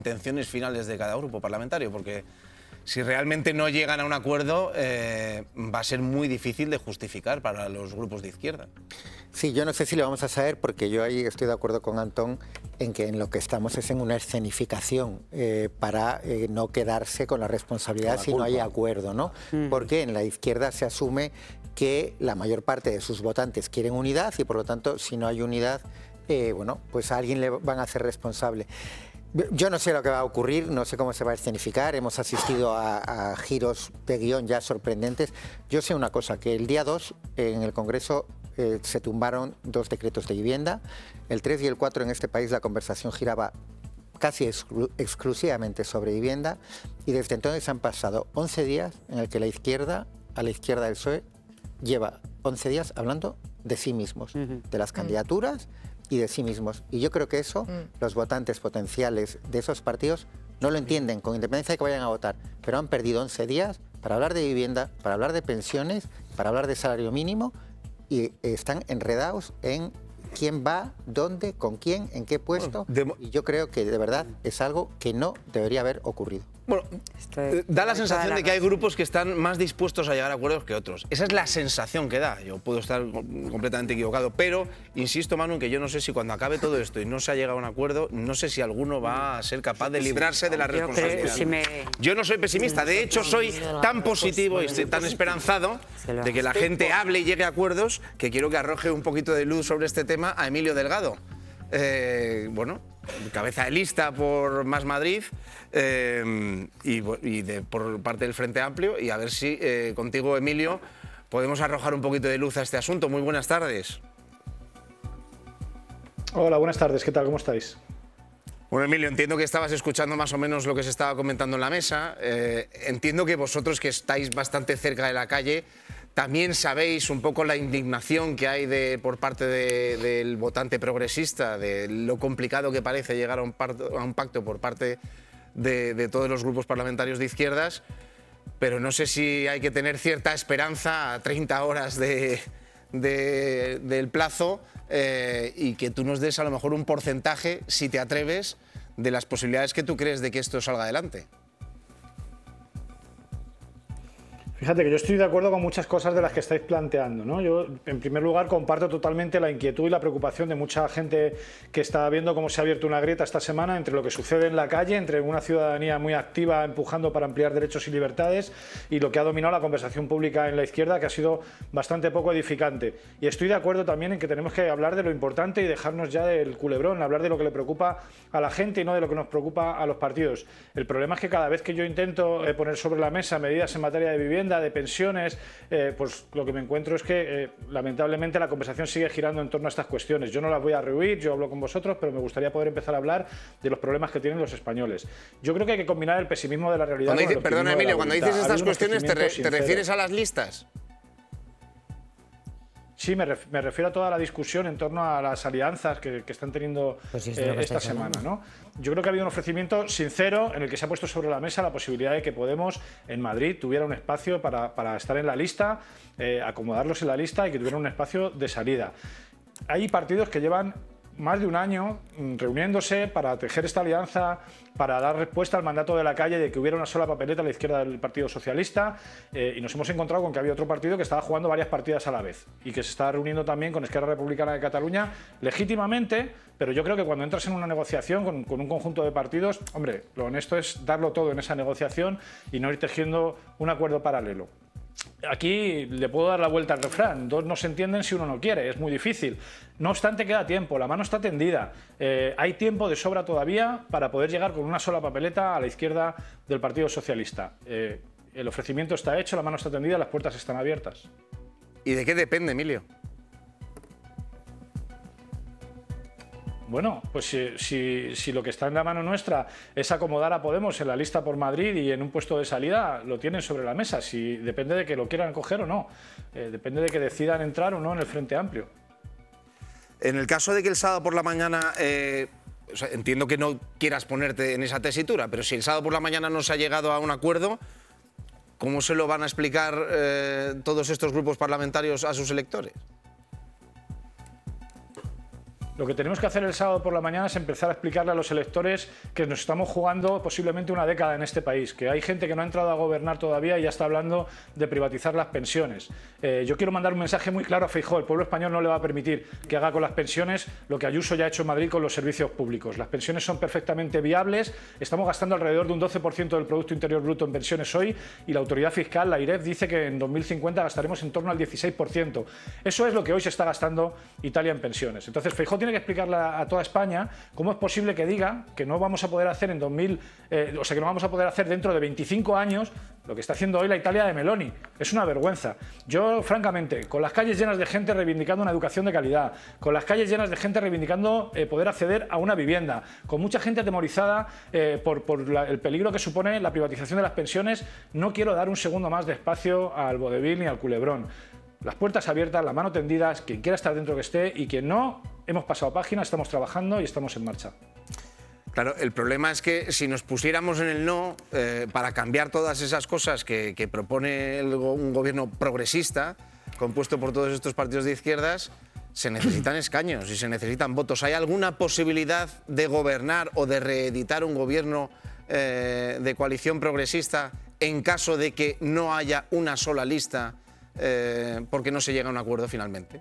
intenciones finales de cada grupo parlamentario, porque si realmente no llegan a un acuerdo va a ser muy difícil de justificar para los grupos de izquierda. Sí, yo no sé si lo vamos a saber, porque yo ahí estoy de acuerdo con Antón en que en lo que estamos es en una escenificación para no quedarse con la responsabilidad si no hay acuerdo, ¿no? Porque en la izquierda se asume que la mayor parte de sus votantes quieren unidad y por lo tanto si no hay unidad, bueno, pues a alguien le van a hacer responsable. Yo no sé lo que va a ocurrir, no sé cómo se va a escenificar, hemos asistido a giros de guión ya sorprendentes. Yo sé una cosa, que el día 2 en el Congreso se tumbaron 2 decretos de vivienda, el 3 y el 4 en este país la conversación giraba casi exclusivamente sobre vivienda y desde entonces han pasado 11 días en el que la izquierda, a la izquierda del PSOE, lleva 11 días hablando de sí mismos, de las candidaturas y de sí mismos. Y yo creo que eso los votantes potenciales de esos partidos no lo entienden, con independencia de que vayan a votar, pero han perdido 11 días para hablar de vivienda, para hablar de pensiones, para hablar de salario mínimo y están enredados en quién va, dónde, con quién, en qué puesto. Y yo creo que de verdad es algo que no debería haber ocurrido. Bueno, da la sensación de que hay grupos que están más dispuestos a llegar a acuerdos que otros. Esa es la sensación que da. Yo puedo estar completamente equivocado, pero insisto, Manu, que yo no sé si cuando acabe todo esto y no se ha llegado a un acuerdo, no sé si alguno va a ser capaz de librarse de la responsabilidad. Yo no soy pesimista, de hecho soy tan positivo y estoy tan esperanzado de que la gente hable y llegue a acuerdos que quiero que arroje un poquito de luz sobre este tema a Emilio Delgado. Bueno, cabeza de lista por Más Madrid por parte del Frente Amplio, y a ver si contigo, Emilio, podemos arrojar un poquito de luz a este asunto. Muy buenas tardes. Hola, buenas tardes. ¿Qué tal? ¿Cómo estáis? Bueno, Emilio, entiendo que estabas escuchando más o menos lo que se estaba comentando en la mesa. Entiendo que vosotros, que estáis bastante cerca de la calle, también sabéis un poco la indignación que hay por parte del votante progresista, de lo complicado que parece llegar a un pacto por parte de todos los grupos parlamentarios de izquierdas, pero no sé si hay que tener cierta esperanza a 30 horas del plazo y que tú nos des a lo mejor un porcentaje, si te atreves, de las posibilidades que tú crees de que esto salga adelante. Fíjate que yo estoy de acuerdo con muchas cosas de las que estáis planteando, ¿no? Yo, en primer lugar, comparto totalmente la inquietud y la preocupación de mucha gente que está viendo cómo se ha abierto una grieta esta semana entre lo que sucede en la calle, entre una ciudadanía muy activa empujando para ampliar derechos y libertades, y lo que ha dominado la conversación pública en la izquierda, que ha sido bastante poco edificante. Y estoy de acuerdo también en que tenemos que hablar de lo importante y dejarnos ya del culebrón, hablar de lo que le preocupa a la gente y no de lo que nos preocupa a los partidos. El problema es que cada vez que yo intento poner sobre la mesa medidas en materia de vivienda, de pensiones, pues lo que me encuentro es que lamentablemente la conversación sigue girando en torno a estas cuestiones. Yo no las voy a rehuir, yo hablo con vosotros, pero me gustaría poder empezar a hablar de los problemas que tienen los españoles. Yo creo que hay que combinar el pesimismo de la realidad con el optimismo. Perdona, Emilio, cuando dices estas cuestiones, ¿te sinceros. refieres a las listas? Sí, me refiero a toda la discusión en torno a las alianzas que están teniendo esta semana, ¿no? Yo creo que ha habido un ofrecimiento sincero en el que se ha puesto sobre la mesa la posibilidad de que Podemos en Madrid tuviera un espacio para estar en la lista, acomodarlos en la lista y que tuviera un espacio de salida. Hay partidos que llevan más de un año reuniéndose para tejer esta alianza, para dar respuesta al mandato de la calle de que hubiera una sola papeleta a la izquierda del Partido Socialista, y nos hemos encontrado con que había otro partido que estaba jugando varias partidas a la vez y que se estaba reuniendo también con Esquerra Republicana de Cataluña legítimamente, pero yo creo que cuando entras en una negociación con un conjunto de partidos, hombre, lo honesto es darlo todo en esa negociación y no ir tejiendo un acuerdo paralelo. Aquí le puedo dar la vuelta al refrán, dos no se entienden si uno no quiere, es muy difícil. No obstante, queda tiempo, la mano está tendida, hay tiempo de sobra todavía para poder llegar con una sola papeleta a la izquierda del Partido Socialista. El ofrecimiento está hecho, la mano está tendida, las puertas están abiertas. ¿Y de qué depende, Emilio? Bueno, pues si lo que está en la mano nuestra es acomodar a Podemos en la lista por Madrid y en un puesto de salida, lo tienen sobre la mesa. Si depende de que lo quieran coger o no. Depende de que decidan entrar o no en el Frente Amplio. En el caso de que el sábado por la mañana, o sea, entiendo que no quieras ponerte en esa tesitura, pero si el sábado por la mañana no se ha llegado a un acuerdo, ¿cómo se lo van a explicar todos estos grupos parlamentarios a sus electores? Lo que tenemos que hacer el sábado por la mañana es empezar a explicarle a los electores que nos estamos jugando posiblemente una década en este país, que hay gente que no ha entrado a gobernar todavía y ya está hablando de privatizar las pensiones. Yo quiero mandar un mensaje muy claro a Feijóo: el pueblo español no le va a permitir que haga con las pensiones lo que Ayuso ya ha hecho en Madrid con los servicios públicos. Las pensiones son perfectamente viables, estamos gastando alrededor de un 12% del Producto Interior Bruto en pensiones hoy y la autoridad fiscal, la IREF, dice que en 2050 gastaremos en torno al 16%. Eso es lo que hoy se está gastando Italia en pensiones. Entonces Feijóo tiene que explicarle a toda España cómo es posible que diga que no vamos a poder hacer que no vamos a poder hacer dentro de 25 años lo que está haciendo hoy la Italia de Meloni. Es una vergüenza. Yo, francamente, con las calles llenas de gente reivindicando una educación de calidad, con las calles llenas de gente reivindicando poder acceder a una vivienda, con mucha gente atemorizada por el peligro que supone la privatización de las pensiones, no quiero dar un segundo más de espacio al vodevil ni al culebrón. Las puertas abiertas, la mano tendida, quien quiera estar dentro que esté, y quien no, hemos pasado página, estamos trabajando y estamos en marcha. Claro, el problema es que si nos pusiéramos en el no para cambiar todas esas cosas que propone un gobierno progresista, compuesto por todos estos partidos de izquierdas, se necesitan escaños y se necesitan votos. ¿Hay alguna posibilidad de gobernar o de reeditar un gobierno de coalición progresista en caso de que no haya una sola lista porque no se llega a un acuerdo finalmente?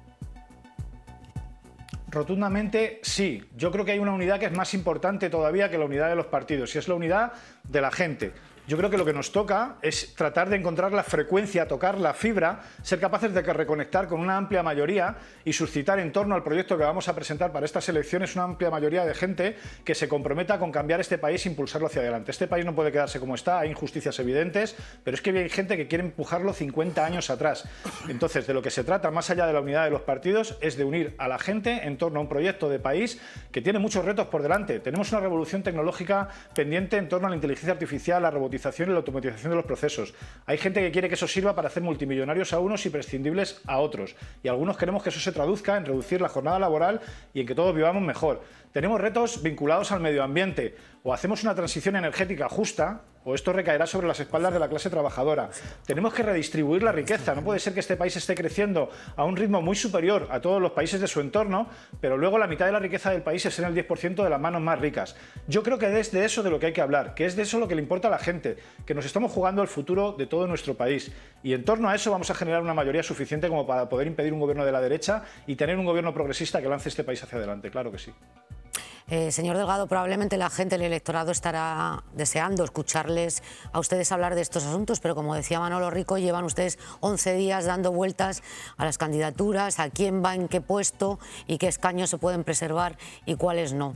Rotundamente sí. Yo creo que hay una unidad que es más importante todavía que la unidad de los partidos, y es la unidad de la gente. Yo creo que lo que nos toca es tratar de encontrar la frecuencia, tocar la fibra, ser capaces de reconectar con una amplia mayoría y suscitar en torno al proyecto que vamos a presentar para estas elecciones una amplia mayoría de gente que se comprometa con cambiar este país e impulsarlo hacia adelante. Este país no puede quedarse como está, hay injusticias evidentes, pero es que hay gente que quiere empujarlo 50 años atrás. Entonces, de lo que se trata, más allá de la unidad de los partidos, es de unir a la gente en torno a un proyecto de país que tiene muchos retos por delante. Tenemos una revolución tecnológica pendiente en torno a la inteligencia artificial, la robotización y la automatización de los procesos. Hay gente que quiere que eso sirva para hacer multimillonarios a unos y prescindibles a otros. Y algunos queremos que eso se traduzca en reducir la jornada laboral y en que todos vivamos mejor. Tenemos retos vinculados al medio ambiente. O hacemos una transición energética justa, o esto recaerá sobre las espaldas de la clase trabajadora. Tenemos que redistribuir la riqueza. No puede ser que este país esté creciendo a un ritmo muy superior a todos los países de su entorno, pero luego la mitad de la riqueza del país es en el 10% de las manos más ricas. Yo creo que es de eso de lo que hay que hablar, que es de eso lo que le importa a la gente, que nos estamos jugando el futuro de todo nuestro país. Y en torno a eso vamos a generar una mayoría suficiente como para poder impedir un gobierno de la derecha y tener un gobierno progresista que lance este país hacia adelante. Claro que sí. Señor Delgado, probablemente la gente, el electorado, estará deseando escucharles a ustedes hablar de estos asuntos, pero como decía Manolo Rico, llevan ustedes 11 días dando vueltas a las candidaturas, a quién va en qué puesto y qué escaños se pueden preservar y cuáles no.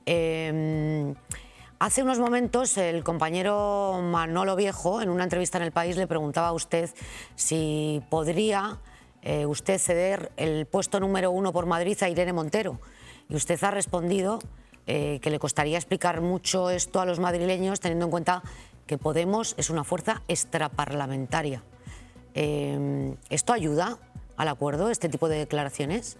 Hace unos momentos el compañero Manolo Viejo, en una entrevista en El País, le preguntaba a usted si podría usted ceder el puesto número 1 por Madrid a Irene Montero. Y usted ha respondido que le costaría explicar mucho esto a los madrileños, teniendo en cuenta que Podemos es una fuerza extraparlamentaria. ¿Esto ayuda al acuerdo, este tipo de declaraciones?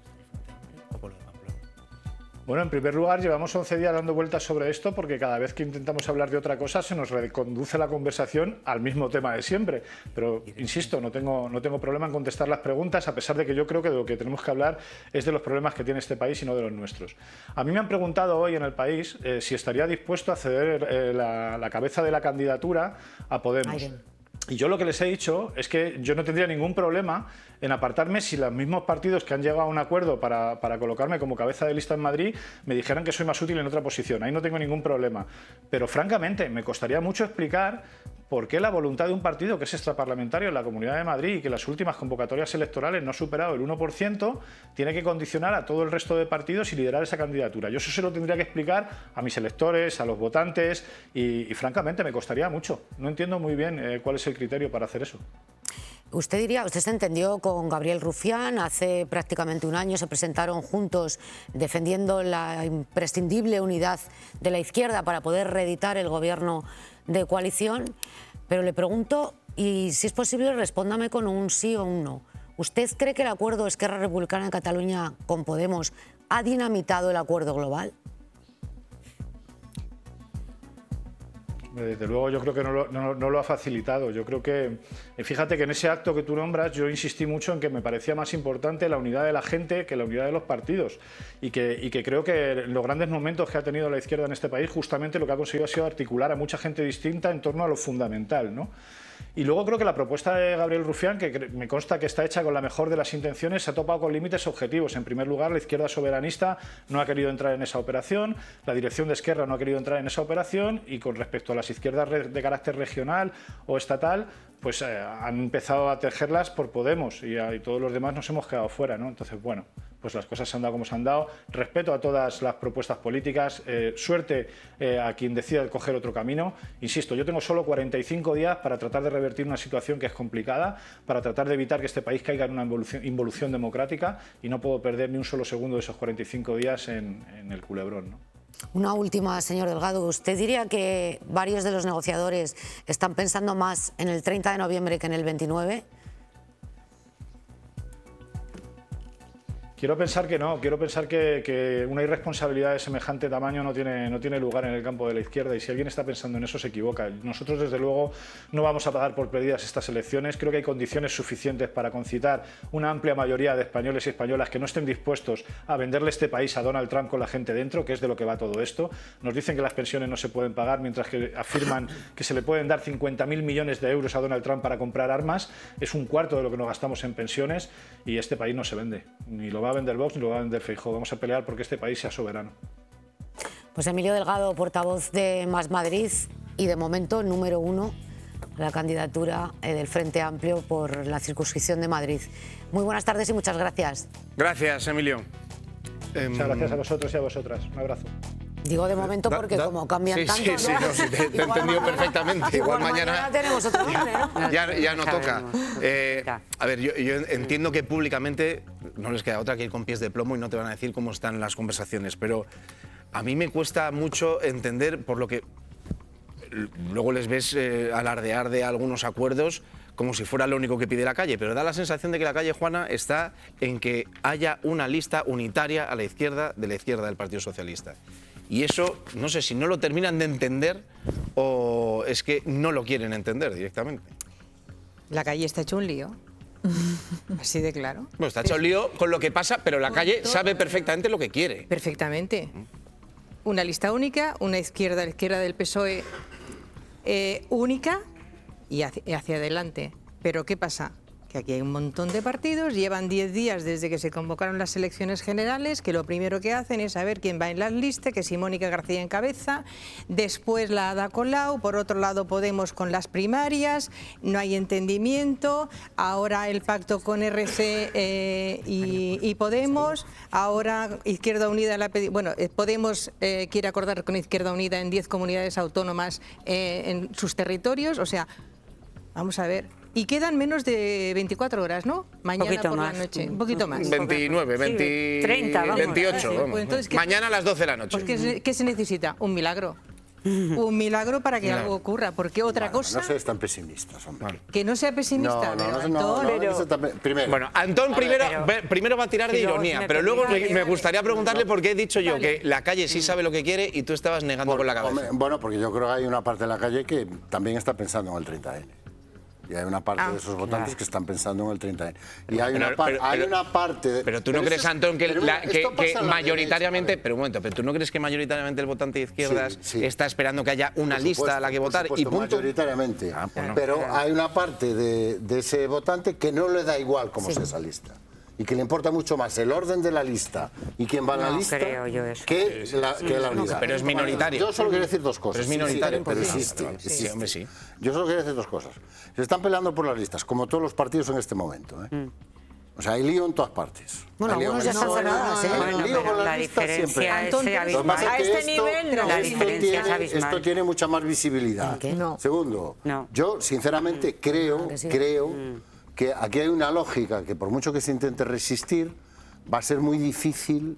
Bueno, en primer lugar, llevamos 11 días dando vueltas sobre esto porque cada vez que intentamos hablar de otra cosa se nos reconduce la conversación al mismo tema de siempre. Pero, insisto, no tengo problema en contestar las preguntas, a pesar de que yo creo que de lo que tenemos que hablar es de los problemas que tiene este país y no de los nuestros. A mí me han preguntado hoy en El País si estaría dispuesto a ceder la cabeza de la candidatura a Podemos. Y yo lo que les he dicho es que yo no tendría ningún problema en apartarme si los mismos partidos que han llegado a un acuerdo para colocarme como cabeza de lista en Madrid me dijeran que soy más útil en otra posición. Ahí no tengo ningún problema. Pero francamente me costaría mucho explicar por qué la voluntad de un partido que es extraparlamentario en la Comunidad de Madrid y que en las últimas convocatorias electorales no ha superado el 1%, tiene que condicionar a todo el resto de partidos y liderar esa candidatura. Yo eso se lo tendría que explicar a mis electores, a los votantes y francamente me costaría mucho. No entiendo muy bien cuál es el criterio para hacer eso. Usted se entendió con Gabriel Rufián, hace prácticamente un año se presentaron juntos defendiendo la imprescindible unidad de la izquierda para poder reeditar el gobierno de coalición, pero le pregunto, y si es posible respóndame con un sí o un no. ¿Usted cree que el acuerdo Esquerra Republicana de Cataluña con Podemos ha dinamitado el acuerdo global? Desde luego yo creo que no lo ha facilitado. Yo creo que, fíjate que en ese acto que tú nombras yo insistí mucho en que me parecía más importante la unidad de la gente que la unidad de los partidos y que creo que en los grandes momentos que ha tenido la izquierda en este país justamente lo que ha conseguido ha sido articular a mucha gente distinta en torno a lo fundamental, ¿no? Y luego creo que la propuesta de Gabriel Rufián, que me consta que está hecha con la mejor de las intenciones, se ha topado con límites objetivos. En primer lugar, la izquierda soberanista no ha querido entrar en esa operación, la dirección de Esquerra no ha querido entrar en esa operación y con respecto a las izquierdas de carácter regional o estatal, pues han empezado a tejerlas por Podemos y todos los demás nos hemos quedado fuera, ¿no? Entonces, bueno, pues las cosas se han dado como se han dado. Respeto a todas las propuestas políticas, suerte a quien decida coger otro camino. Insisto, yo tengo solo 45 días para tratar de revertir una situación que es complicada, para tratar de evitar que este país caiga en una involución democrática y no puedo perder ni un solo segundo de esos 45 días en el culebrón, ¿no? Una última, señor Delgado. ¿Usted diría que varios de los negociadores están pensando más en el 30 de noviembre que en el 29? Quiero pensar que no, quiero pensar que una irresponsabilidad de semejante tamaño no tiene lugar en el campo de la izquierda y si alguien está pensando en eso se equivoca. Nosotros desde luego no vamos a pagar por perdidas estas elecciones, creo que hay condiciones suficientes para concitar una amplia mayoría de españoles y españolas que no estén dispuestos a venderle este país a Donald Trump con la gente dentro, que es de lo que va todo esto. Nos dicen que las pensiones no se pueden pagar mientras que afirman que se le pueden dar 50.000 millones de euros a Donald Trump para comprar armas, es un cuarto de lo que nos gastamos en pensiones y este país no se vende, ni lo va a vender Vox ni lo va a vender Feijóo. Vamos a pelear porque este país sea soberano. Pues Emilio Delgado, portavoz de Más Madrid y de momento número 1 a la candidatura del Frente Amplio por la circunscripción de Madrid. Muy buenas tardes y muchas gracias. Gracias, Emilio. Muchas gracias a vosotros y a vosotras. Un abrazo. Digo de momento porque como cambian tanto, sí, te he entendido perfectamente. Igual mañana tenemos otro nombre, ¿no? ya no toca. A ver, yo entiendo que públicamente no les queda otra que ir con pies de plomo y no te van a decir cómo están las conversaciones, pero a mí me cuesta mucho entender por lo que luego les ves alardear de algunos acuerdos como si fuera lo único que pide la calle, pero da la sensación de que la calle, Juana, está en que haya una lista unitaria a la izquierda del Partido Socialista. Y eso, no sé si no lo terminan de entender o es que no lo quieren entender directamente. La calle está hecho un lío. Así de claro. Bueno, está hecho un lío con lo que pasa, pero la calle sabe perfectamente lo que quiere. Perfectamente. Una lista única, una izquierda, la izquierda del PSOE única y hacia adelante. Pero ¿qué pasa? Que aquí hay un montón de partidos, llevan 10 días desde que se convocaron las elecciones generales, que lo primero que hacen es saber quién va en las listas, que si Mónica García encabeza, después la Ada Colau, por otro lado Podemos con las primarias, no hay entendimiento, ahora el pacto con RC y Podemos, ahora Izquierda Unida, Podemos quiere acordar con Izquierda Unida en 10 comunidades autónomas en sus territorios, o sea, vamos a ver. Y quedan menos de 24 horas, ¿no? Mañana por la noche. Un poquito más. 29, 20, 30, vamos. 28. Vamos. Pues entonces, mañana a las 12 de la noche. Pues ¿qué se necesita? Un milagro. Un milagro para que algo ocurra, porque otra cosa... No seas tan pesimistas, hombre. Que no sea pesimista, primero. Bueno, Antón primero va a tirar de ironía, pero luego me gustaría preguntarle por qué he dicho yo que la calle sí sabe lo que quiere y tú estabas negando con la cabeza. Bueno, porque yo creo que hay una parte de la calle que también está pensando en el 30N. Y hay una parte de esos votantes que están pensando en el 30N. Y hay una parte... Pero tú no crees, Antón, que mayoritariamente... Pero un momento, pero tú no crees que mayoritariamente el votante de izquierdas está esperando que haya una lista a la que votar y punto. Mayoritariamente. Pero hay una parte de ese votante que no le da igual cómo sea esa lista. Y que le importa mucho más el orden de la lista y quién va en la lista que la unidad. Pero es minoritario. Yo solo quiero decir dos cosas. Pero es minoritario. Pero existe. Yo solo quiero decir dos cosas. Se están peleando por las listas, como todos los partidos en este momento. O sea, hay lío en todas partes. Bueno, algunos ya están cerradas. La diferencia es abismal. A este nivel no. La diferencia es abismal. Esto tiene mucha más visibilidad. Segundo, yo sinceramente creo que aquí hay una lógica que por mucho que se intente resistir, va a ser muy difícil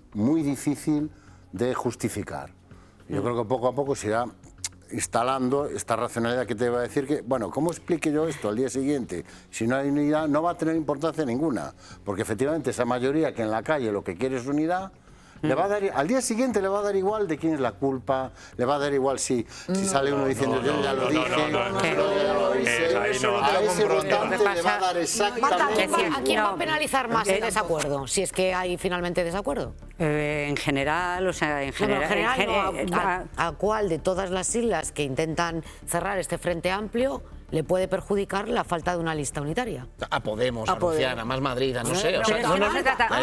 de justificar. Yo creo que poco a poco se irá instalando esta racionalidad que te va a decir que, bueno, ¿cómo explique yo esto al día siguiente? Si no hay unidad, no va a tener importancia ninguna, porque efectivamente esa mayoría que en la calle lo que quiere es unidad, Le va a dar, al día siguiente le va a dar igual de quién es la culpa, le va a dar igual si sale uno diciendo yo ya lo dije, a ese votante le va a dar exactamente. ¿A quién va a penalizar más el desacuerdo? Si es que hay finalmente desacuerdo. En general, o sea, en general. ¿A cuál de todas las siglas que intentan cerrar este Frente Amplio le puede perjudicar la falta de una lista unitaria? A Podemos, a Rufián, a Más Madrid, a no sé. O sea, no te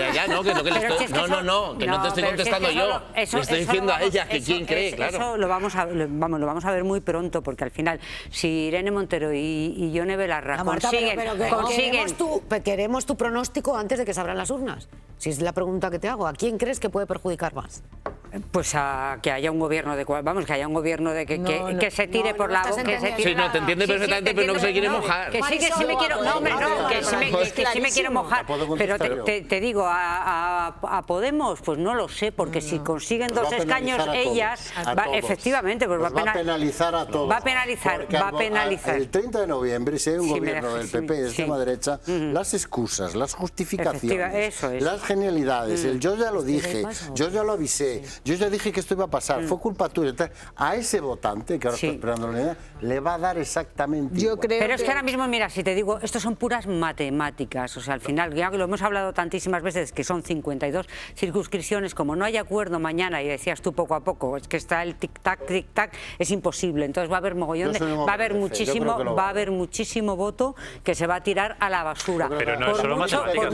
estoy contestando yo. Le estoy diciendo a ella que quién cree, claro. Eso lo vamos a ver muy pronto, porque al final, si Irene Montero y Yone Belarra consiguen... Queremos tu pronóstico antes de que se abran las urnas. Si es la pregunta que te hago, ¿a quién crees que puede perjudicar más? Pues a que haya un gobierno que haya un gobierno que se tire por la boca. Sí, no, te entiende perfectamente, pero no se quiere mojar. Que sí me quiero... No, hombre, no, que sí me quiero mojar. Pero te digo, a Podemos, pues no lo sé, porque si consiguen 2 escaños ellas, efectivamente, pues va a penalizar a todos. Va a penalizar. El 30 de noviembre, si hay un gobierno del PP y de extrema derecha, las excusas, las justificaciones, las genialidades, el yo ya lo dije, yo ya lo avisé, yo ya dije que esto iba a pasar, fue culpa tuya. A ese votante, que ahora está esperando la unidad, le va a dar exactamente igual. Pero es que ahora mismo, mira, si te digo, esto son puras matemáticas. O sea, al final, ya que lo hemos hablado tantísimas veces, que son 52 circunscripciones, como no hay acuerdo mañana, y decías tú poco a poco, es que está el tic-tac, es imposible. Entonces va a haber mogollón va a haber muchísimo voto que se va a tirar a la basura. Pero no es solo matemáticas,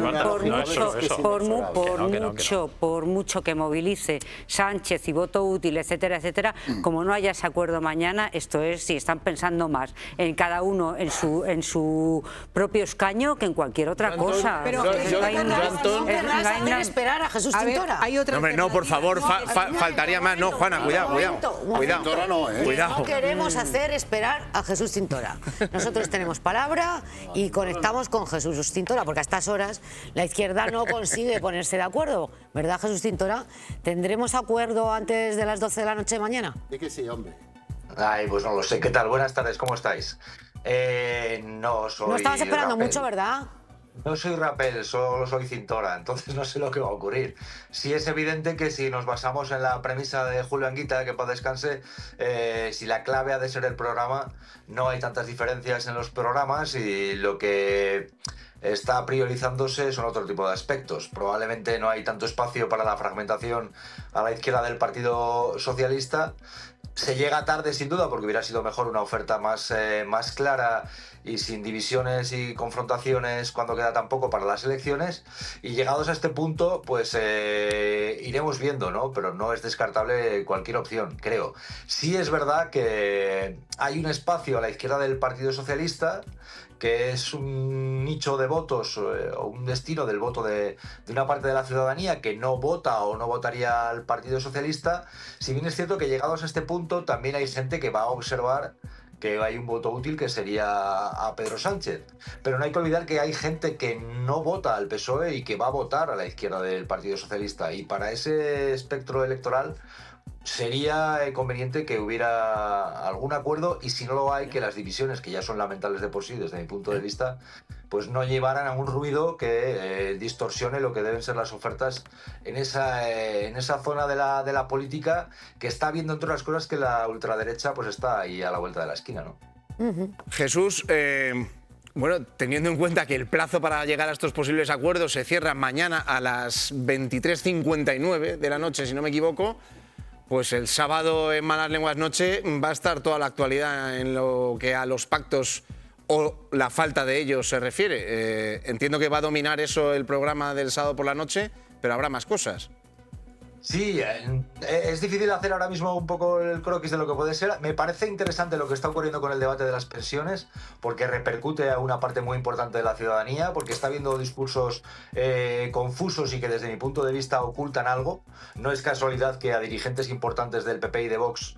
por mucho que movilice Sánchez y voto útil, etcétera, etcétera, como no haya ese acuerdo mañana, esto es, si están pensando más en cada uno en su propio escaño que en cualquier otra cosa. Pero esperar a Jesús Tintora. No, por favor, faltaría más. No, Juana, cuidado. No queremos hacer esperar a Jesús Tintora. Nosotros tenemos palabra y conectamos con Jesús Tintora, porque a estas horas la izquierda no consigue ponerse de acuerdo. ¿Verdad, Jesús Tintora? ¿Tendremos acuerdo antes de las 12 de la noche de mañana? Sí que sí, hombre. Ay, pues no lo sé. ¿Qué tal? Buenas tardes, ¿cómo estáis? No soy... No estabas esperando mucho, ¿verdad? No soy Rapel, solo soy Cintora, entonces no sé lo que va a ocurrir. Sí es evidente que si nos basamos en la premisa de Julio Anguita, que paz descanse, si la clave ha de ser el programa, no hay tantas diferencias en los programas y lo que está priorizándose son otro tipo de aspectos. Probablemente no hay tanto espacio para la fragmentación a la izquierda del Partido Socialista. Se llega tarde sin duda porque hubiera sido mejor una oferta más clara y sin divisiones y confrontaciones cuando queda tan poco para las elecciones, y llegados a este punto pues iremos viendo, ¿no? Pero no es descartable cualquier opción, creo. Sí es verdad que hay un espacio a la izquierda del Partido Socialista que es un nicho de votos o un destino del voto de una parte de la ciudadanía que no vota o no votaría al Partido Socialista, si bien es cierto que llegados a este punto también hay gente que va a observar que hay un voto útil que sería a Pedro Sánchez. Pero no hay que olvidar que hay gente que no vota al PSOE y que va a votar a la izquierda del Partido Socialista, y para ese espectro electoral sería conveniente que hubiera algún acuerdo, y si no lo hay, que las divisiones, que ya son lamentables de por sí desde mi punto de vista, pues no llevaran a un ruido que distorsione lo que deben ser las ofertas en esa zona de la política, que está viendo, entre otras cosas, que la ultraderecha pues está ahí a la vuelta de la esquina, ¿no? Jesús, bueno, teniendo en cuenta que el plazo para llegar a estos posibles acuerdos se cierra mañana a las 23:59 de la noche, si no me equivoco, pues el sábado en Malas Lenguas Noche va a estar toda la actualidad en lo que a los pactos o la falta de ellos se refiere. Entiendo que va a dominar eso el programa del sábado por la noche, pero habrá más cosas. Sí, es difícil hacer ahora mismo un poco el croquis de lo que puede ser. Me parece interesante lo que está ocurriendo con el debate de las pensiones, porque repercute a una parte muy importante de la ciudadanía, porque está habiendo discursos confusos y que desde mi punto de vista ocultan algo. No es casualidad que a dirigentes importantes del PP y de Vox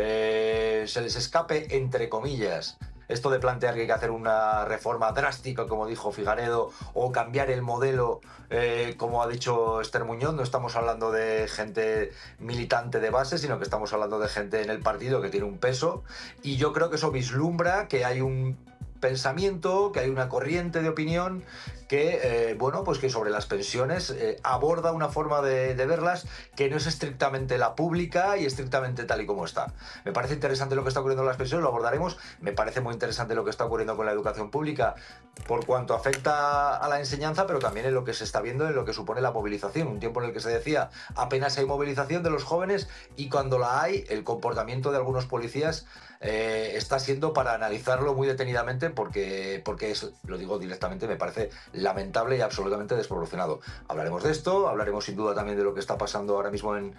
se les escape, entre comillas, esto de plantear que hay que hacer una reforma drástica, como dijo Figaredo, o cambiar el modelo, como ha dicho Esther Muñoz. No estamos hablando de gente militante de base, sino que estamos hablando de gente en el partido que tiene un peso, y yo creo que eso vislumbra que hay un pensamiento, que hay una corriente de opinión que, bueno, pues que sobre las pensiones aborda una forma de verlas que no es estrictamente la pública y estrictamente tal y como está. Me parece interesante lo que está ocurriendo con las pensiones, lo abordaremos. Me parece muy interesante lo que está ocurriendo con la educación pública por cuanto afecta a la enseñanza, pero también en lo que se está viendo, en lo que supone la movilización. Un tiempo en el que se decía apenas hay movilización de los jóvenes, y cuando la hay, el comportamiento de algunos policías está siendo para analizarlo muy detenidamente, porque es, lo digo directamente, me parece lamentable y absolutamente desproporcionado. Hablaremos de esto, hablaremos sin duda también de lo que está pasando ahora mismo en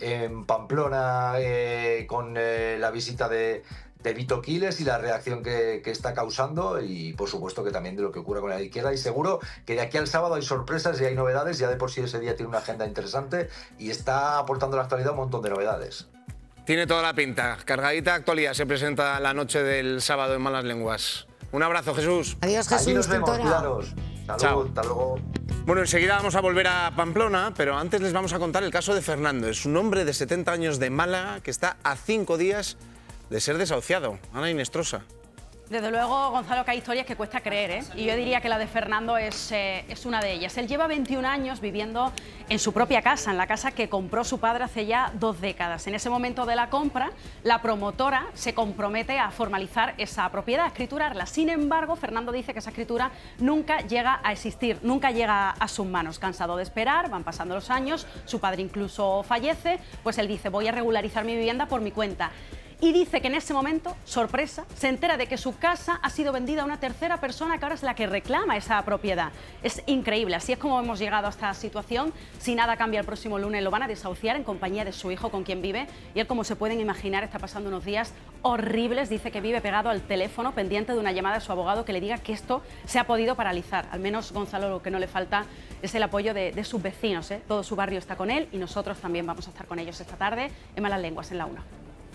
Pamplona con la visita de Vito Quiles y la reacción que está causando, y por supuesto que también de lo que ocurre con la izquierda, y seguro que de aquí al sábado hay sorpresas y hay novedades. Ya de por sí ese día tiene una agenda interesante y está aportando a la actualidad un montón de novedades. Tiene toda la pinta. Cargadita actualidad se presenta la noche del sábado en Malas Lenguas. Un abrazo, Jesús. Adiós, Jesús. Aquí nos vemos, cuidaros. Chao. Hasta luego. Bueno, enseguida vamos a volver a Pamplona, pero antes les vamos a contar el caso de Fernando. Es un hombre de 70 años de Málaga que está a 5 días de ser desahuciado. Ana Inestrosa. Desde luego, Gonzalo, que hay historias que cuesta creer, ¿eh? Y yo diría que la de Fernando es una de ellas. Él lleva 21 años viviendo en su propia casa, en la casa que compró su padre hace ya 2 décadas. En ese momento de la compra, la promotora se compromete a formalizar esa propiedad, a escriturarla. Sin embargo, Fernando dice que esa escritura nunca llega a existir, nunca llega a sus manos. Cansado de esperar, van pasando los años, su padre incluso fallece, pues él dice: voy a regularizar mi vivienda por mi cuenta. Y dice que en ese momento, sorpresa, se entera de que su casa ha sido vendida a una tercera persona que ahora es la que reclama esa propiedad. Es increíble, así es como hemos llegado a esta situación. Si nada cambia, el próximo lunes lo van a desahuciar en compañía de su hijo, con quien vive. Y él, como se pueden imaginar, está pasando unos días horribles. Dice que vive pegado al teléfono, pendiente de una llamada de su abogado que le diga que esto se ha podido paralizar. Al menos, Gonzalo, lo que no le falta es el apoyo de sus vecinos, ¿eh? Todo su barrio está con él y nosotros también vamos a estar con ellos esta tarde en Malas Lenguas, en la 1.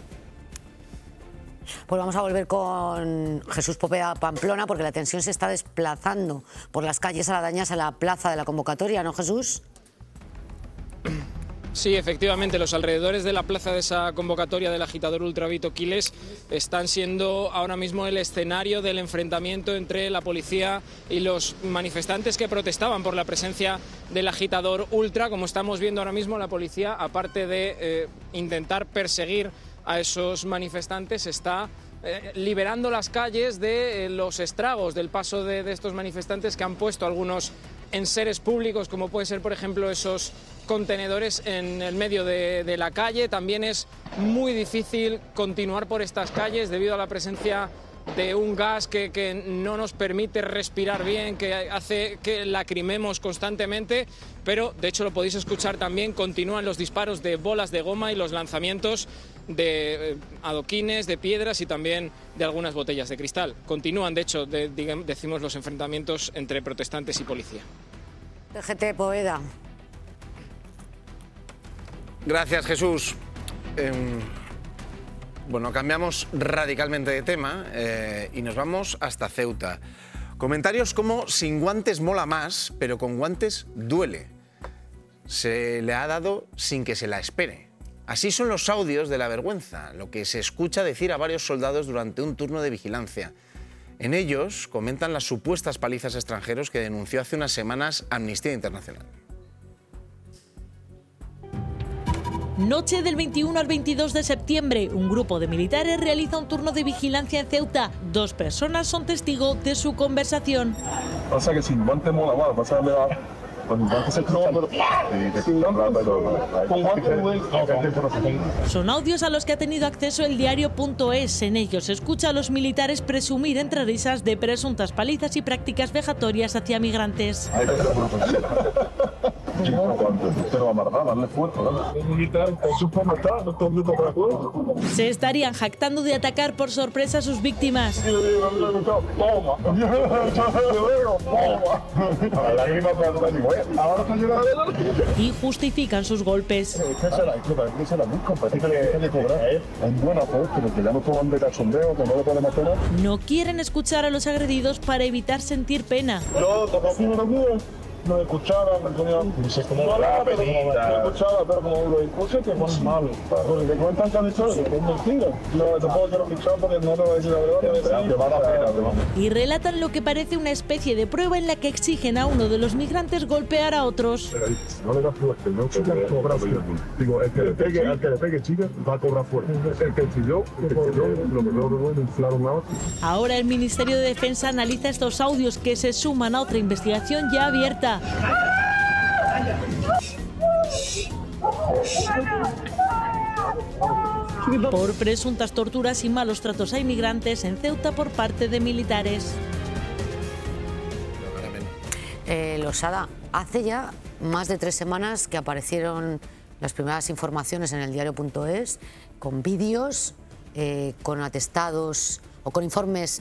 Pues vamos a volver con Jesús Popea a Pamplona, porque la tensión se está desplazando por las calles aledañas a la plaza de la convocatoria, ¿no, Jesús? Sí, efectivamente, los alrededores de la plaza de esa convocatoria del agitador ultra Vito Quiles están siendo ahora mismo el escenario del enfrentamiento entre la policía y los manifestantes que protestaban por la presencia del agitador ultra. Como estamos viendo ahora mismo, la policía, aparte de intentar perseguir a esos manifestantes, está liberando las calles de los estragos del paso de estos manifestantes, que han puesto algunos enseres públicos, como puede ser, por ejemplo, esos contenedores en el medio de la calle. También es muy difícil continuar por estas calles debido a la presencia de un gas que no nos permite respirar bien, que hace que lacrimemos constantemente, pero de hecho lo podéis escuchar también, continúan los disparos de bolas de goma y los lanzamientos de adoquines, de piedras y también de algunas botellas de cristal. Continúan, de hecho, decimos, los enfrentamientos entre protestantes y policía. TGT Poveda. Gracias, Jesús. Bueno, cambiamos radicalmente de tema y nos vamos hasta Ceuta. Comentarios como: sin guantes mola más, pero con guantes duele. Se le ha dado sin que se la espere. Así son los audios de la vergüenza, lo que se escucha decir a varios soldados durante un turno de vigilancia. En ellos comentan las supuestas palizas a extranjeros que denunció hace unas semanas Amnistía Internacional. Noche del 21 al 22 de septiembre, un grupo de militares realiza un turno de vigilancia en Ceuta. 2 personas son testigos de su conversación. Pasa que sin guantes mola más, pasa que con guantes se escucha, pero son audios a los que ha tenido acceso el diario.es. En ellos se escucha a los militares presumir entre risas de presuntas palizas y prácticas vejatorias hacia migrantes. Se estarían jactando de atacar por sorpresa a sus víctimas. Y justifican sus golpes. No quieren escuchar a los agredidos para evitar sentir pena. nos escuchaba, me ponía... No hablaba, pero me escuchaba, pero como lo escucho, que es malo. Porque te cuentan que han dicho eso, que es mentira. No te puedo quiero escuchar porque no te voy a decir la verdad. Y relatan lo que parece una especie de prueba en la que exigen a uno de los migrantes golpear a otros. No le das fuerte, no que le cobra fuerte. Digo, el que le pegue, chica, va a cobrar fuerte. El que chilló, lo que veo de bueno, inflaron a otro. Ahora el Ministerio de Defensa analiza estos audios que se suman a otra investigación ya abierta. Por presuntas torturas y malos tratos a inmigrantes en Ceuta por parte de militares. Losada, hace ya más de 3 semanas que aparecieron las primeras informaciones en el diario.es con vídeos, con atestados o con informes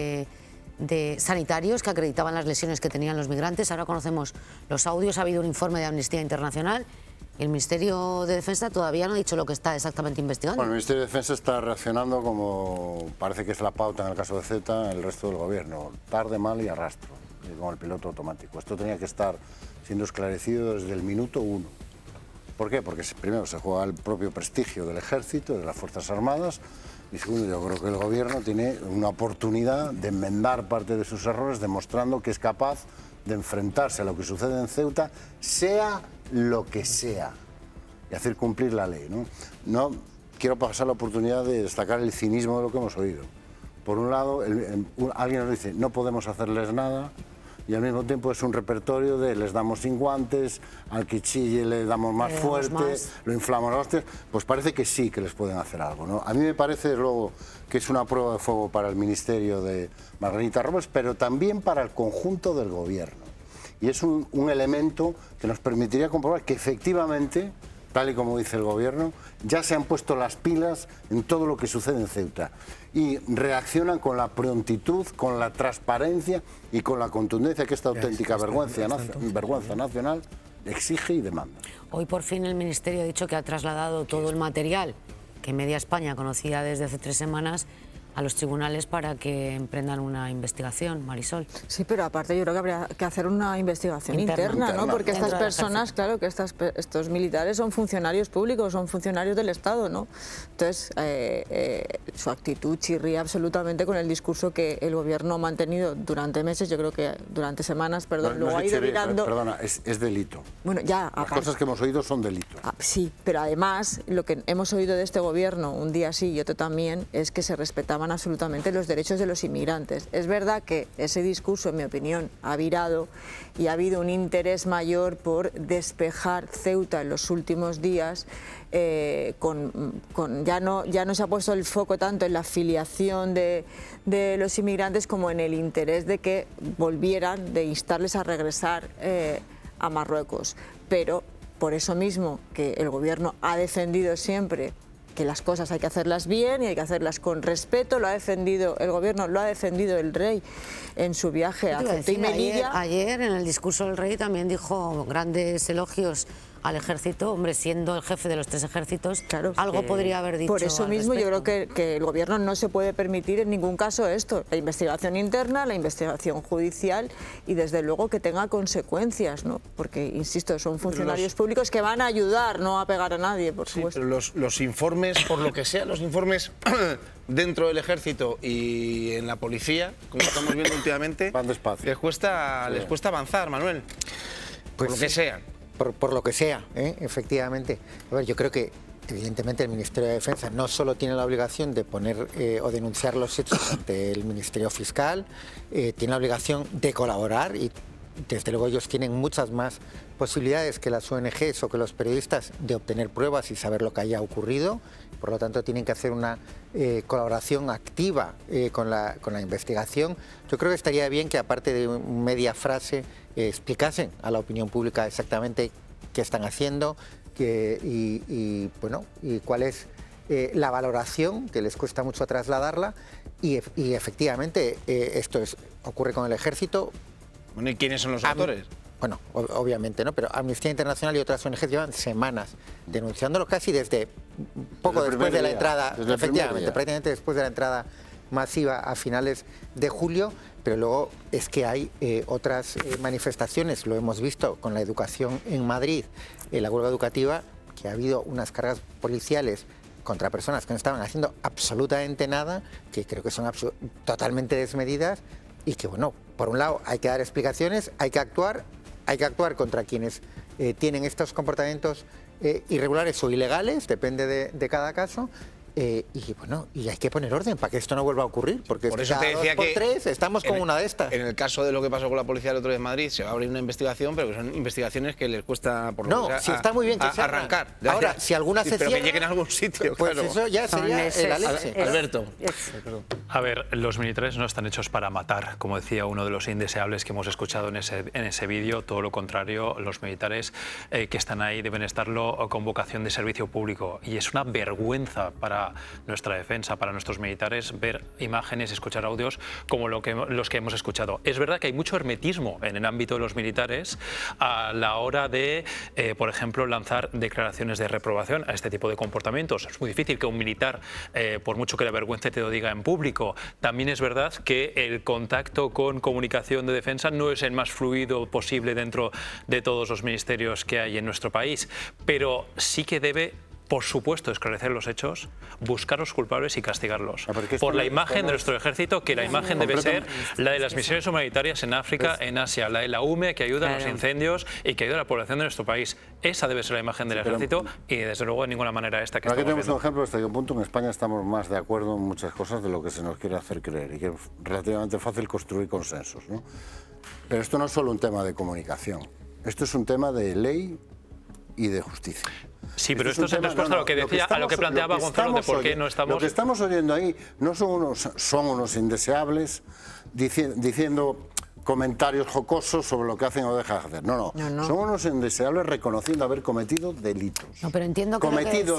de sanitarios que acreditaban las lesiones que tenían los migrantes. Ahora conocemos los audios, ha habido un informe de Amnistía Internacional y el Ministerio de Defensa todavía no ha dicho lo que está exactamente investigando. Bueno, el Ministerio de Defensa está reaccionando como parece que es la pauta en el caso de Ceuta en el resto del gobierno, tarde, mal y arrastro, con el piloto automático. Esto tenía que estar siendo esclarecido desde el minuto 1. ¿Por qué? Porque primero se juega el propio prestigio del Ejército, de las Fuerzas Armadas, y segundo, yo creo que el gobierno tiene una oportunidad de enmendar parte de sus errores, demostrando que es capaz de enfrentarse a lo que sucede en Ceuta, sea lo que sea, y hacer cumplir la ley, ¿no? No quiero pasar la oportunidad de destacar el cinismo de lo que hemos oído. Por un lado, alguien nos dice, no podemos hacerles nada, y al mismo tiempo es un repertorio de les damos sin guantes, al que chille le damos más fuerte, lo inflamos a hostias, pues parece que sí que les pueden hacer algo, ¿no? A mí me parece luego que es una prueba de fuego para el ministerio de Margarita Robles, pero también para el conjunto del gobierno. Y es un elemento que nos permitiría comprobar que efectivamente, tal y como dice el gobierno, ya se han puesto las pilas en todo lo que sucede en Ceuta y reaccionan con la prontitud, con la transparencia y con la contundencia que esta auténtica vergüenza nacional exige y demanda. Hoy por fin el Ministerio ha dicho que ha trasladado todo el material que Media España conocía desde hace 3 semanas a los tribunales para que emprendan una investigación, Marisol. Sí, pero aparte yo creo que habría que hacer una investigación interna, ¿no? Porque estas personas, claro, que estos militares son funcionarios públicos, son funcionarios del Estado, ¿no? Entonces, su actitud chirría absolutamente con el discurso que el gobierno ha mantenido durante meses, yo creo que durante semanas, perdón, luego ha ido mirando... Perdona, es delito. Bueno, ya... Las cosas que hemos oído son delitos. Sí, pero además, lo que hemos oído de este gobierno, un día sí y otro también, es que se respetaban absolutamente los derechos de los inmigrantes. Es verdad que ese discurso, en mi opinión, ha virado y ha habido un interés mayor por despejar Ceuta en los últimos días. Ya no se ha puesto el foco tanto en la filiación de los inmigrantes como en el interés de que volvieran, de instarles a regresar a Marruecos. Pero por eso mismo que el gobierno ha defendido siempre que las cosas hay que hacerlas bien y hay que hacerlas con respeto, lo ha defendido el gobierno, lo ha defendido el rey en su viaje a Ceuta y Melilla. Ayer en el discurso del rey también dijo grandes elogios al ejército, hombre, siendo el jefe de los 3 ejércitos, claro, algo podría haber dicho. Por eso mismo yo creo que el gobierno no se puede permitir en ningún caso esto, la investigación interna, la investigación judicial y desde luego que tenga consecuencias, ¿no? Porque, insisto, son funcionarios públicos que van a ayudar, no a pegar a nadie, por supuesto. Pero los informes, por lo que sea, los informes dentro del ejército y en la policía, como estamos viendo últimamente, van despacio. Les cuesta avanzar, Manuel, pues, por lo que sea. Por lo que sea, efectivamente. A ver, yo creo que evidentemente el Ministerio de Defensa no solo tiene la obligación de poner o denunciar los hechos ante el Ministerio Fiscal, tiene la obligación de colaborar y desde luego ellos tienen muchas más posibilidades que las ONGs o que los periodistas de obtener pruebas y saber lo que haya ocurrido. Por lo tanto, tienen que hacer una colaboración activa con la investigación. Yo creo que estaría bien que, aparte de media frase, explicasen a la opinión pública exactamente qué están haciendo y cuál es la valoración, que les cuesta mucho trasladarla. Y efectivamente, esto ocurre con el ejército. Bueno, ¿y quiénes son los autores? Bueno, obviamente no, pero Amnistía Internacional y otras ONGs llevan semanas denunciándolo casi desde poco después de la entrada, efectivamente, prácticamente después de la entrada masiva a finales de julio, pero luego es que hay otras manifestaciones, lo hemos visto con la educación en Madrid, la huelga educativa, que ha habido unas cargas policiales contra personas que no estaban haciendo absolutamente nada, que creo que son totalmente desmedidas y que, bueno, por un lado hay que dar explicaciones, hay que actuar contra quienes tienen estos comportamientos irregulares o ilegales, depende de cada caso. Y bueno, y hay que poner orden para que esto no vuelva a ocurrir, porque por eso cada te decía 2 por 3 estamos con una de estas. En el caso de lo que pasó con la policía el otro día en Madrid, se va a abrir una investigación, pero que son investigaciones que les cuesta por lo no, si está muy bien que se arrancar. Ahora, si alguna se pero cierra, que lleguen a algún sitio, pues claro. eso ya sería la leche. Alberto. A ver, los militares no están hechos para matar, como decía uno de los indeseables que hemos escuchado en ese vídeo. Todo lo contrario, los militares que están ahí deben estarlo con vocación de servicio público. Y es una vergüenza para nuestra defensa, para nuestros militares, ver imágenes, escuchar audios como los que hemos escuchado. Es verdad que hay mucho hermetismo en el ámbito de los militares a la hora de, por ejemplo, lanzar declaraciones de reprobación a este tipo de comportamientos. Es muy difícil que un militar, por mucho que le avergüence, te lo diga en público. También es verdad que el contacto con comunicación de defensa no es el más fluido posible dentro de todos los ministerios que hay en nuestro país, pero sí que debe, por supuesto, esclarecer los hechos, buscar a los culpables y castigarlos. Por la imagen de nuestro ejército, que la imagen debe ser la de las misiones humanitarias en África, en Asia, la de la UME, que ayuda a los incendios y que ayuda a la población de nuestro país. Esa debe ser la imagen del ejército y, desde luego, de ninguna manera esta que estamos viendo. Aquí tenemos un ejemplo hasta qué punto en España estamos más de acuerdo en muchas cosas de lo que se nos quiere hacer creer y que es relativamente fácil construir consensos, ¿no? Pero esto no es solo un tema de comunicación, esto es un tema de ley y de justicia. Sí, pero esto es en respuesta a lo que decía, a lo que planteaba Gonzalo de por qué no estamos... Lo que estamos oyendo ahí no son unos indeseables diciendo comentarios jocosos sobre lo que hacen o dejan de hacer. No. Son unos indeseables reconociendo haber cometido delitos. No, pero entiendo que cometido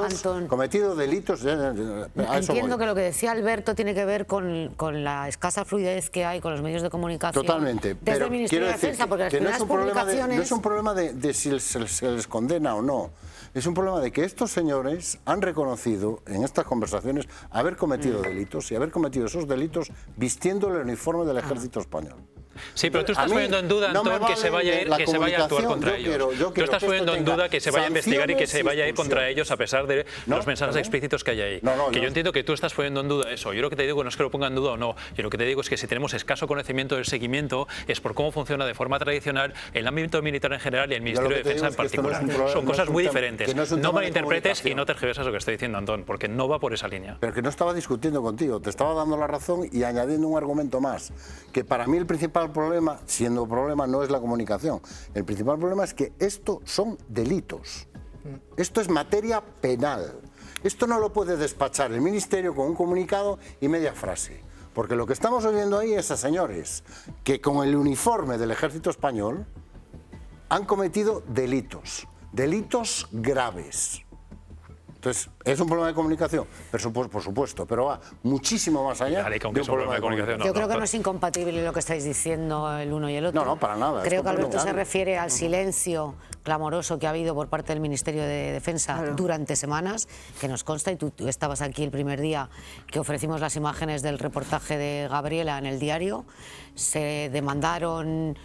delitos. Entiendo que lo que decía Alberto tiene que ver con la escasa fluidez que hay con los medios de comunicación. Totalmente. Desde pero el Ministerio de Defensa, porque las primeras publicaciones... no es un problema de si se les condena o no. Es un problema de que estos señores han reconocido en estas conversaciones haber cometido delitos y haber cometido esos delitos vistiendo el uniforme del ejército español. Sí, pero tú estás poniendo en duda, Antón, que se vaya a actuar contra ellos. Tú estás poniendo en duda que se vaya a investigar y que se vaya a ir contra ellos a pesar de los mensajes explícitos que hay ahí. Que yo entiendo que tú estás poniendo en duda eso. Yo lo que te digo no es que lo ponga en duda o no. Yo lo que te digo es que si tenemos escaso conocimiento del seguimiento es por cómo funciona de forma tradicional el ámbito militar en general y el Ministerio de Defensa en particular. Son cosas muy diferentes. No malinterpretes y no tergiversas lo que estoy diciendo, Antón, porque no va por esa línea. Pero que no estaba discutiendo contigo, te estaba dando la razón y añadiendo un argumento más. Que para mí el principal problema, siendo problema, no es la comunicación. El principal problema es que esto son delitos. Esto es materia penal. Esto no lo puede despachar el Ministerio con un comunicado y media frase. Porque lo que estamos oyendo ahí es a señores que con el uniforme del ejército español han cometido delitos. Delitos graves. Entonces, es un problema de comunicación, pero por supuesto, pero va muchísimo más allá de un problema de comunicación. Yo creo que no es incompatible lo que estáis diciendo el uno y el otro. No, para nada. Creo que Alberto se refiere al silencio clamoroso que ha habido por parte del Ministerio de Defensa durante semanas, que nos consta, y tú estabas aquí el primer día que ofrecimos las imágenes del reportaje de Gabriela en el diario. Se demandó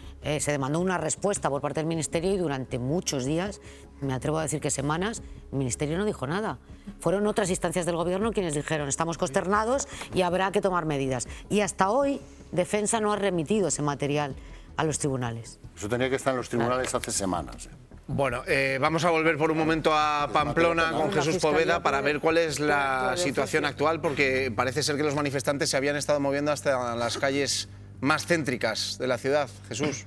una respuesta por parte del Ministerio y durante muchos días, me atrevo a decir que semanas, el Ministerio no dijo nada. Fueron otras instancias del Gobierno quienes dijeron estamos consternados y habrá que tomar medidas. Y hasta hoy Defensa no ha remitido ese material a los tribunales. Eso tenía que estar en los tribunales hace semanas. Bueno, vamos a volver por un momento a Pamplona con Jesús Poveda para ver cuál es la situación actual, porque parece ser que los manifestantes se habían estado moviendo hasta las calles más céntricas de la ciudad. Jesús.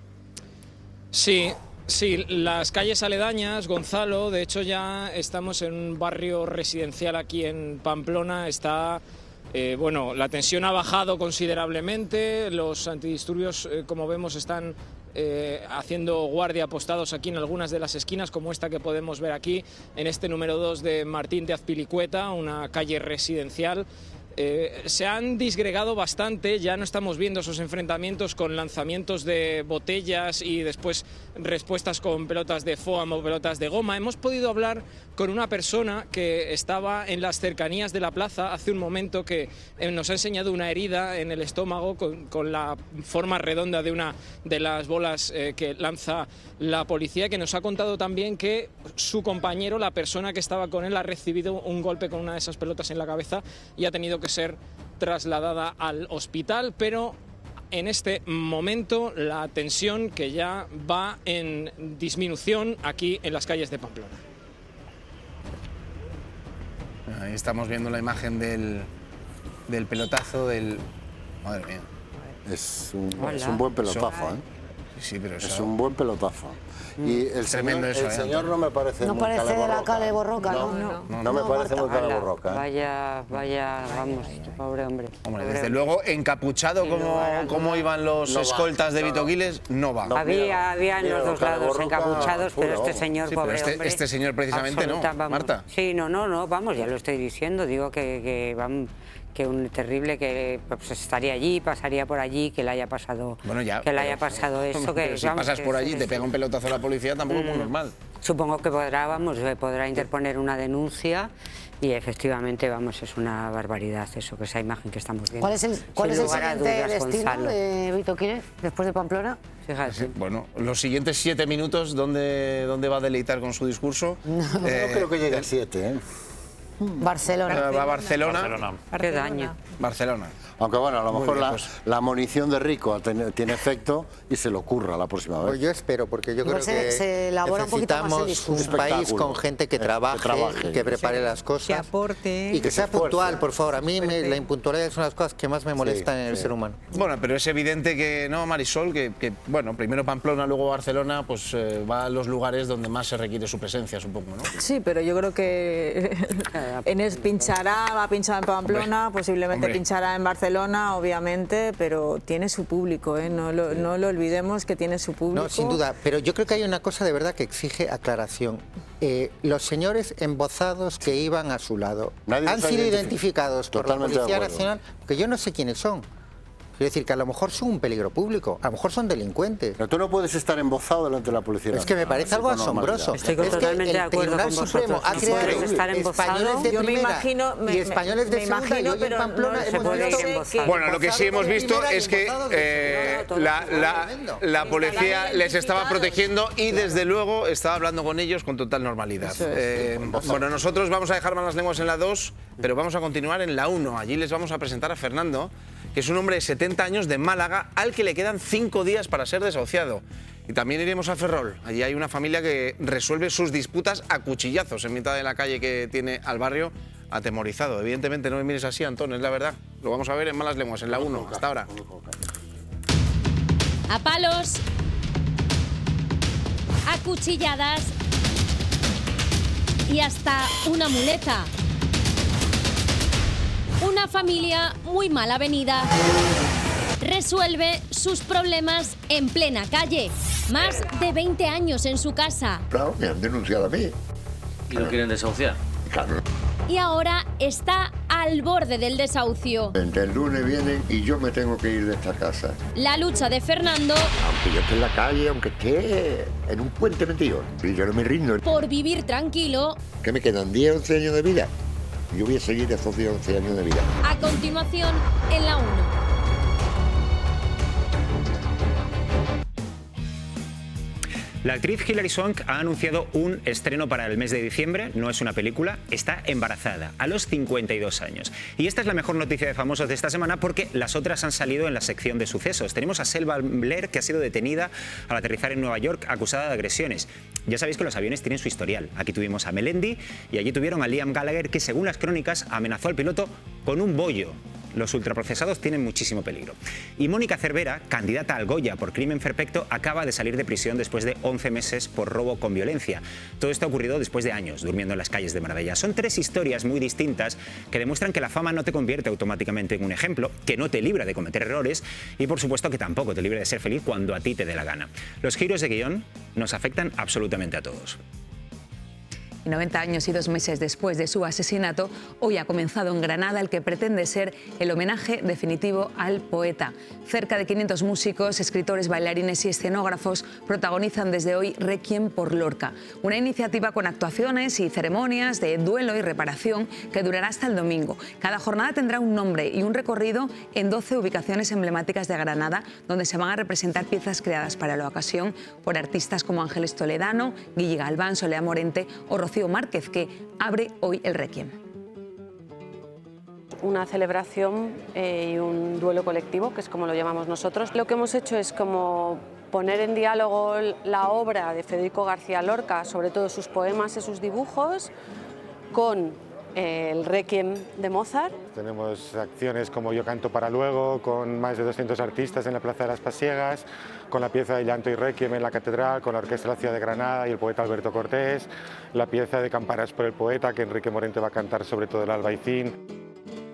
Sí, las calles aledañas, Gonzalo, de hecho ya estamos en un barrio residencial aquí en Pamplona, la tensión ha bajado considerablemente, los antidisturbios, como vemos, están haciendo guardia apostados aquí en algunas de las esquinas, como esta que podemos ver aquí, en este número 2 de Martín de Azpilicueta, una calle residencial. se han disgregado bastante, ya no estamos viendo esos enfrentamientos con lanzamientos de botellas y después respuestas con pelotas de foam o pelotas de goma. Hemos podido hablar con una persona que estaba en las cercanías de la plaza hace un momento, que nos ha enseñado una herida en el estómago con la forma redonda de una de las bolas que lanza la policía, que nos ha contado también que su compañero, la persona que estaba con él, ha recibido un golpe con una de esas pelotas en la cabeza y ha tenido que ser trasladada al hospital, pero en este momento la tensión que ya va en disminución aquí en las calles de Pamplona. Ahí estamos viendo la imagen del pelotazo del... Madre mía. Es un buen pelotazo, ¿eh? Sí, pero es un buen pelotazo. Y el señor no me parece muy Cale de la Cale Borroca. No me parece muy Cale Borroca. Vaya, vamos, pobre hombre. Hombre, desde luego, encapuchado como iban los escoltas de Vito Quiles, no va. Había en los dos lados encapuchados, pero este señor, pobre hombre... Este señor precisamente no, Marta. Sí, no, vamos, ya lo estoy diciendo, digo que un terrible que pues, estaría allí, pasaría por allí, que le haya pasado, le haya pasado eso. Pero si pasas por allí y te pega un pelotazo a la policía, tampoco es muy normal. Supongo que podrá interponer una denuncia y efectivamente, vamos, es una barbaridad eso, que esa imagen que estamos viendo. ¿Cuál es el siguiente destino de Vito Quiles después de Pamplona? Fíjate. Bueno, los siguientes 7 minutos, ¿dónde va a deleitar con su discurso? No creo que llegue a 7, ¿eh? Barcelona. Va a Barcelona. Qué daño. Barcelona. Aunque bueno, a lo mejor la munición de Rico tiene efecto y se le ocurra la próxima vez. Pues yo espero, porque yo creo que se elabora necesitamos un país con gente que trabaje, que prepare las cosas, que aporte y que sea puntual, por favor. A mí la impuntualidad es una de las cosas que más me molestan en el ser humano. Bueno, pero es evidente que, ¿no, Marisol? Que bueno, primero Pamplona, luego Barcelona, pues va a los lugares donde más se requiere su presencia, supongo, ¿no? Sí, pero yo creo que va a pinchar en Pamplona, posiblemente pinchará en Barcelona, obviamente, pero tiene su público, ¿eh? No lo olvidemos, que tiene su público. No, sin duda, pero yo creo que hay una cosa de verdad que exige aclaración. Los señores embozados que iban a su lado han sido identificados por la Policía Nacional, que yo no sé quiénes son. Quiero decir que a lo mejor son un peligro público, a lo mejor son delincuentes. Pero tú no puedes estar embozado delante de la policía. Es que me parece algo asombroso. Estoy totalmente de acuerdo con vosotros. Supremo ha creado españoles de primera y españoles de segunda, y hoy en Pamplona hemos visto... Bueno, lo que sí hemos visto es que la policía les estaba protegiendo y desde luego estaba hablando con ellos con total normalidad. Bueno, nosotros vamos a dejar Malas Lenguas en la 2, pero vamos a continuar en la 1. Allí les vamos a presentar a Fernando, que es un hombre de 70 años de Málaga al que le quedan 5 días para ser desahuciado. Y también iremos a Ferrol. Allí hay una familia que resuelve sus disputas a cuchillazos en mitad de la calle que tiene al barrio atemorizado. Evidentemente no me mires así, Antón, es la verdad. Lo vamos a ver en Malas Lenguas, en la 1. Hasta ahora. A palos, a cuchilladas y hasta una muleta. Una familia muy mal avenida resuelve sus problemas en plena calle. Más de 20 años en su casa. Claro, me han denunciado a mí. ¿Y lo quieren desahuciar? Claro. Y ahora está al borde del desahucio. El lunes vienen y yo me tengo que ir de esta casa. La lucha de Fernando... Aunque yo esté en la calle, aunque esté en un puente metido, yo no me rindo. Por vivir tranquilo... ¿Qué me quedan? ¿10, 11 años de vida? Yo voy a seguir esos 10, 11 años de vida. A continuación, en la 1. La actriz Hilary Swank ha anunciado un estreno para el mes de diciembre, no es una película, está embarazada a los 52 años. Y esta es la mejor noticia de famosos de esta semana porque las otras han salido en la sección de sucesos. Tenemos a Selva Blair, que ha sido detenida al aterrizar en Nueva York acusada de agresiones. Ya sabéis que los aviones tienen su historial. Aquí tuvimos a Melendi y allí tuvieron a Liam Gallagher, que según las crónicas amenazó al piloto con un bollo. Los ultraprocesados tienen muchísimo peligro. Y Mónica Cervera, candidata al Goya por crimen perfecto, acaba de salir de prisión después de 11 meses por robo con violencia. Todo esto ha ocurrido después de años durmiendo en las calles de Marbella. Son 3 historias muy distintas que demuestran que la fama no te convierte automáticamente en un ejemplo, que no te libra de cometer errores y, por supuesto, que tampoco te libra de ser feliz cuando a ti te dé la gana. Los giros de guión nos afectan absolutamente a todos. Y 90 años y 2 meses después de su asesinato, hoy ha comenzado en Granada el que pretende ser el homenaje definitivo al poeta. Cerca de 500 músicos, escritores, bailarines y escenógrafos protagonizan desde hoy Requiem por Lorca, una iniciativa con actuaciones y ceremonias de duelo y reparación que durará hasta el domingo. Cada jornada tendrá un nombre y un recorrido en 12 ubicaciones emblemáticas de Granada, donde se van a representar piezas creadas para la ocasión por artistas como Ángeles Toledano, Guille Galván, Soledad Morente o Rocío Márquez, que abre hoy el Requiem. Una celebración y un duelo colectivo, que es como lo llamamos nosotros. Lo que hemos hecho es como poner en diálogo la obra de Federico García Lorca, sobre todo sus poemas y sus dibujos, con el Requiem de Mozart. Tenemos acciones como Yo canto para luego, con más de 200 artistas en la Plaza de las Pasiegas, con la pieza de Llanto y Requiem en la Catedral, con la Orquesta de la Ciudad de Granada y el poeta Alberto Cortés, la pieza de Campanas por el poeta, que Enrique Morente va a cantar sobre todo el Albaicín.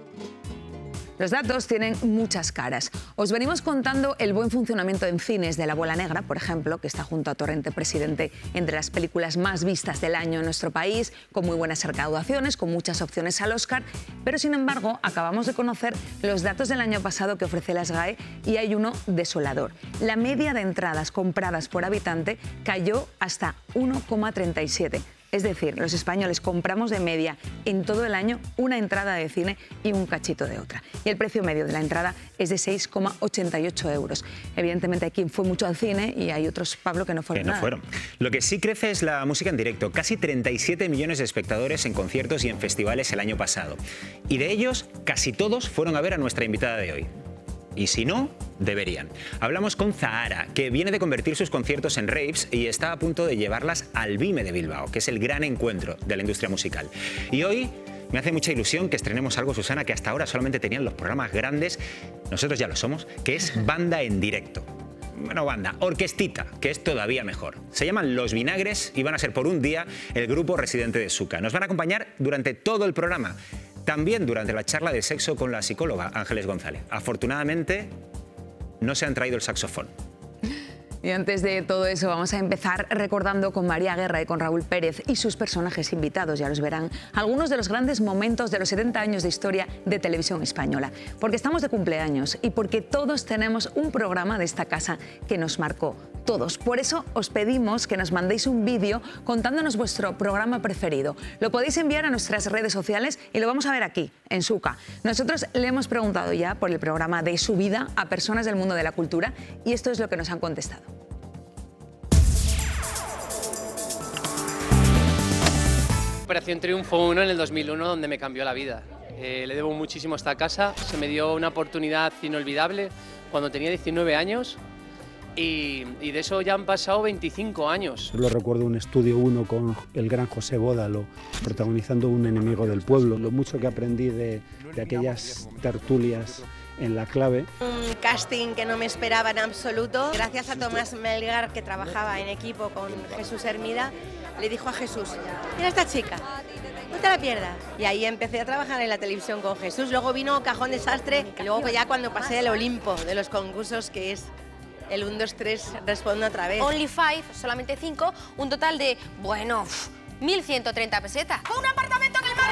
Los datos tienen muchas caras. Os venimos contando el buen funcionamiento en cines de La Bola Negra, por ejemplo, que está junto a Torrente Presidente entre las películas más vistas del año en nuestro país, con muy buenas recaudaciones, con muchas opciones al Oscar, pero sin embargo acabamos de conocer los datos del año pasado que ofrece la SGAE y hay uno desolador. La media de entradas compradas por habitante cayó hasta 1,37. Es decir, los españoles compramos de media en todo el año una entrada de cine y un cachito de otra. Y el precio medio de la entrada es de 6,88 euros. Evidentemente hay quien fue mucho al cine y hay otros, Pablo, que no fueron nada. Lo que sí crece es la música en directo. Casi 37 millones de espectadores en conciertos y en festivales el año pasado. Y de ellos, casi todos fueron a ver a nuestra invitada de hoy. Y si no, deberían. Hablamos con Zahara, que viene de convertir sus conciertos en raves y está a punto de llevarlas al BIME de Bilbao, que es el gran encuentro de la industria musical. Y hoy me hace mucha ilusión que estrenemos algo, Susana, que hasta ahora solamente tenían los programas grandes, nosotros ya lo somos, que es banda en directo. Bueno, banda, orquestita, que es todavía mejor. Se llaman Los Vinagres y van a ser por un día el grupo residente de Suca. Nos van a acompañar durante todo el programa. También durante la charla de sexo con la psicóloga Ángeles González. Afortunadamente, no se han traído el saxofón. Y antes de todo eso vamos a empezar recordando con María Guerra y con Raúl Pérez y sus personajes invitados, ya los verán, algunos de los grandes momentos de los 70 años de historia de televisión española. Porque estamos de cumpleaños y porque todos tenemos un programa de esta casa que nos marcó. Todos. Por eso os pedimos que nos mandéis un vídeo contándonos vuestro programa preferido. Lo podéis enviar a nuestras redes sociales y lo vamos a ver aquí, en Suca. Nosotros le hemos preguntado ya por el programa de su vida a personas del mundo de la cultura y esto es lo que nos han contestado. Operación Triunfo 1 en el 2001, donde me cambió la vida. Le debo muchísimo a esta casa, se me dio una oportunidad inolvidable cuando tenía 19 años y de eso ya han pasado 25 años. Lo recuerdo un Estudio 1 con el gran José Bódalo, protagonizando Un enemigo del pueblo. Lo mucho que aprendí de aquellas tertulias en La Clave. Un casting que no me esperaba en absoluto. Gracias a Tomás Melgar, que trabajaba en equipo con Jesús Hermida, le dijo a Jesús: mira esta chica, no te la pierdas. Y ahí empecé a trabajar en la televisión con Jesús. Luego vino Cajón Desastre y luego ya cuando pasé al Olimpo de los concursos, que es el 1, 2, 3, respondo otra vez. Only 5, solamente 5, un total de, bueno, 1.130 pesetas. ¡Con un apartamento!